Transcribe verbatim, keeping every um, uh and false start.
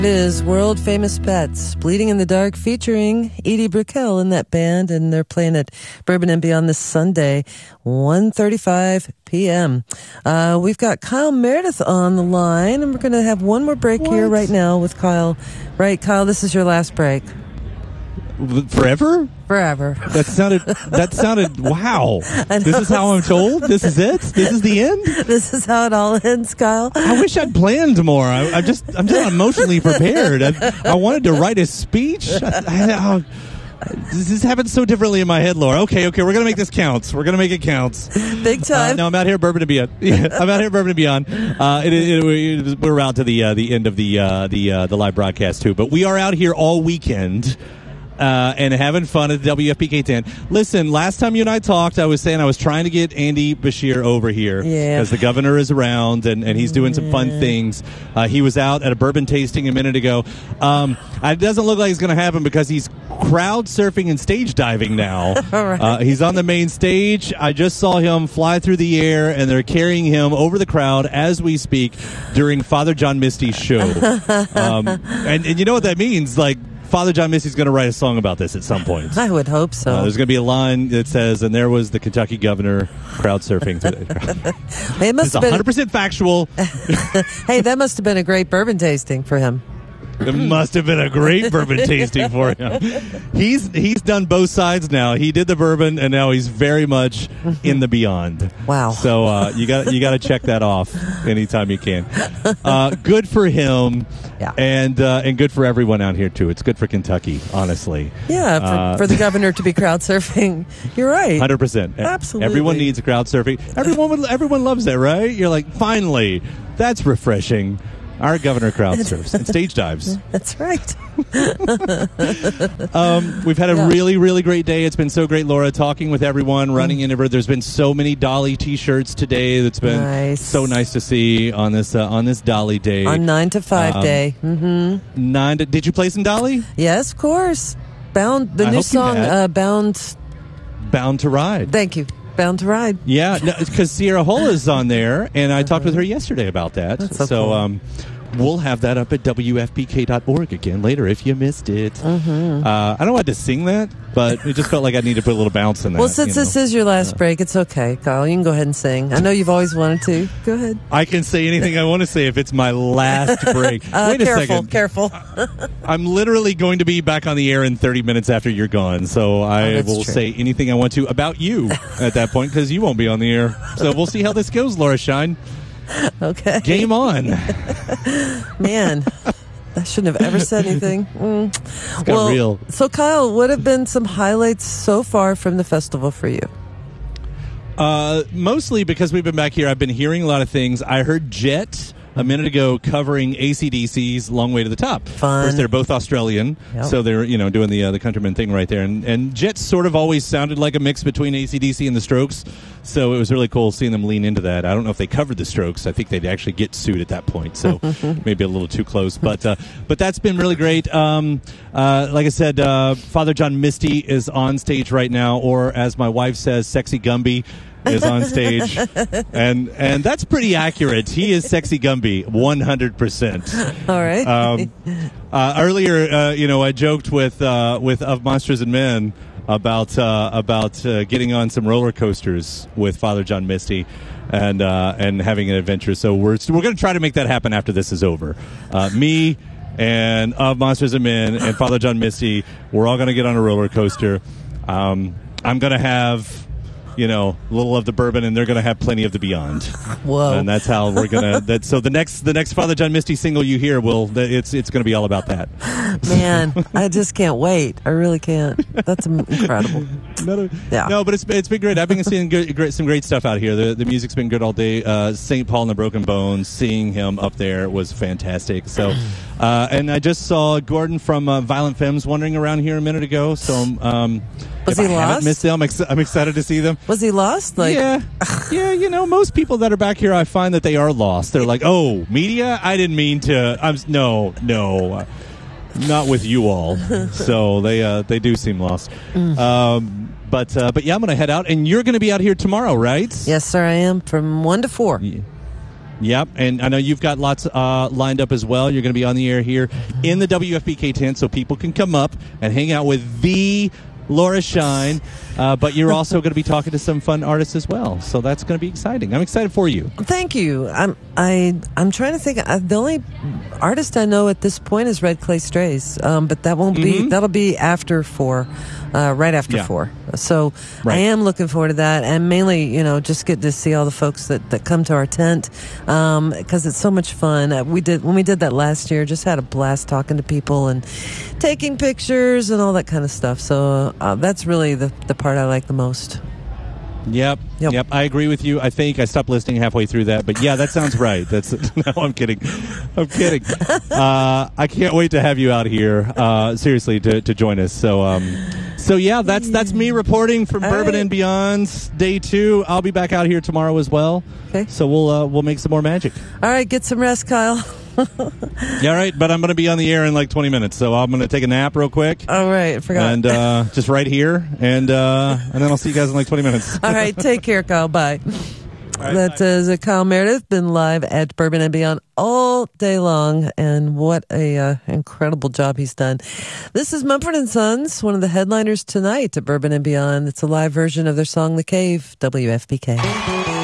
It is World Famous Pets, Bleeding in the Dark, featuring Edie Brickell in that band, and they're playing at Bourbon and Beyond this Sunday, one thirty-five p.m. Uh, we've got Kyle Meredith on the line, and we're going to have one more break what? here right now with Kyle. Right, Kyle, this is your last break. Forever? Forever. That sounded, that sounded, wow. This is how I'm told? This is it? This is the end? This is how it all ends, Kyle. I wish I'd planned more. I, I just, I'm just not emotionally prepared. I, I wanted to write a speech. I, I, I, this happens so differently in my head, Laura. Okay, okay, we're going to make this count. We're going to make it count. Big time. Uh, no, I'm out here at Bourbon and Beyond. Yeah, I'm out here at Bourbon and Beyond. Uh, it, it, it, we're around to the uh, the end of the uh, the uh, the live broadcast, too. But we are out here all weekend. Uh, and having fun at the W F P K ten. Listen, last time you and I talked, I was saying I was trying to get Andy Bashir over here yeah. because the governor is around and, and he's doing some fun things. Uh, he was out at a bourbon tasting a minute ago. Um, it doesn't look like it's going to happen because he's crowd surfing and stage diving now. Right. uh, he's on the main stage. I just saw him fly through the air, and they're carrying him over the crowd as we speak during Father John Misty's show. um, and, and you know what that means? Like, Father John Misty's going to write a song about this at some point. I would hope so. Uh, there's going to be a line that says, and there was the Kentucky governor crowd surfing today. It must it's have been one hundred percent factual. Hey, that must have been a great bourbon tasting for him. It must have been a great bourbon tasting for him. He's he's done both sides now. He did the bourbon, and now he's very much in the beyond. Wow! So uh, you got you got to check that off anytime you can. Uh, good for him, yeah. and uh, and good for everyone out here too. It's good for Kentucky, honestly. Yeah, for, uh, for the governor to be crowd surfing. You're right. one hundred percent. Absolutely. Everyone needs a crowd surfing. Everyone everyone loves that, right? You're like, finally, that's refreshing. Our governor crowd surfs and stage dives. That's right. um, we've had a yeah. really, really great day. It's been so great, Laura, talking with everyone, running mm. into. There's been so many Dolly T-shirts today. That's been nice. So nice to see on this uh, on this Dolly day. On nine to five um, day. Mm-hmm. Nine. To, did you play some Dolly? Yes, of course. Bound. The I new song, uh, Bound. Bound to Ride. Thank you. Bound to Ride. Yeah, because no, Sierra Hola is on there, and I uh-huh. talked with her yesterday about that. That's so so cool. um, we'll have that up at W F P K dot org again later if you missed it. Mm-hmm. Uh, I don't want to sing that, but it just felt like I needed to put a little bounce in that. Well, since you know? this is your last uh, break, it's okay, Kyle. You can go ahead and sing. I know you've always wanted to. Go ahead. I can say anything I want to say if it's my last break. uh, Wait a careful, second. Careful, I'm literally going to be back on the air in thirty minutes after you're gone, so I oh, will true. say anything I want to about you at that point because you won't be on the air. So we'll see how this goes, Laura Shine. Okay. Game on. Man, I shouldn't have ever said anything. Mm. It's got well, real. So, Kyle, what have been some highlights so far from the festival for you? Uh, mostly because we've been back here, I've been hearing a lot of things. I heard Jet a minute ago covering A C D C's Long Way to the Top. Fun. Of course, they're both Australian, yep. so they're you know doing the uh, the countryman thing right there. And and Jet sort of always sounded like a mix between A C D C and the Strokes, so it was really cool seeing them lean into that. I don't know if they covered the Strokes. I think they'd actually get sued at that point, so maybe a little too close. But uh, but that's been really great. Um, uh, like I said, uh, Father John Misty is on stage right now, or as my wife says, Sexy Gumby is on stage, and and that's pretty accurate. He is Sexy Gumby, one hundred percent. All right. Um, uh, earlier, uh, you know, I joked with uh, with Of Monsters and Men about uh, about uh, getting on some roller coasters with Father John Misty, and uh, and having an adventure. So we're we're going to try to make that happen after this is over. Uh, me and Of Monsters and Men and Father John Misty, we're all going to get on a roller coaster. Um, I'm going to have, you know, a little of the bourbon, and they're going to have plenty of the beyond. Whoa! And that's how we're gonna. That so the next the next Father John Misty single you hear will it's it's going to be all about that. Man, I just can't wait. I really can't. That's incredible. No, yeah. no, but it's it's been great. I've been seeing good, great, some great stuff out here. The the music's been good all day. Uh, Saint Paul and the Broken Bones, seeing him up there was fantastic. So, uh, and I just saw Gordon from uh, Violent Femmes wandering around here a minute ago. So. Um, Was if he I lost? haven't missed them, I'm, ex- I'm excited to see them. Was he lost? Like, yeah, yeah. You know, most people that are back here, I find that they are lost. They're like, "Oh, media, I didn't mean to." I'm no, no, uh, not with you all. So they uh, they do seem lost. Mm. Um, but uh, but yeah, I'm going to head out, and you're going to be out here tomorrow, right? Yes, sir. I am from one to four. Yeah. Yep, and I know you've got lots uh, lined up as well. You're going to be on the air here in the W F P K tent, so people can come up and hang out with the Laura Shine, uh, but you're also going to be talking to some fun artists as well, so that's going to be exciting. I'm excited for you. Thank you. I'm I I'm trying to think. Uh, the only artist I know at this point is Red Clay Strays, um, but that won't mm-hmm. be. That'll be after four, uh, right after yeah. four. So right. I am looking forward to that, and mainly, you know, just get to see all the folks that, that come to our tent, because um, it's so much fun. Uh, we did when we did that last year. Just had a blast talking to people and taking pictures and all that kind of stuff. So uh, that's really the the part I like the most. Yep, yep, yep. I agree with you. I think I stopped listening halfway through that, but yeah, that sounds right. That's no, I'm kidding. I'm kidding. Uh, I can't wait to have you out here. Uh, seriously, to, to join us. So, um, so yeah, that's that's me reporting from All Bourbon right. and Beyond's day two. I'll be back out here tomorrow as well. Okay. So we'll uh, we'll make some more magic. All right, get some rest, Kyle. Yeah, all right. But I'm going to be on the air in like twenty minutes, so I'm going to take a nap real quick. All right, I forgot. And uh, just right here, and uh, and then I'll see you guys in like twenty minutes. All right, take care, Kyle. Bye. Right, that bye. is uh, Kyle Meredith, been live at Bourbon and Beyond all day long, and what a uh, incredible job he's done. This is Mumford and Sons, one of the headliners tonight at Bourbon and Beyond. It's a live version of their song "The Cave." W F P K.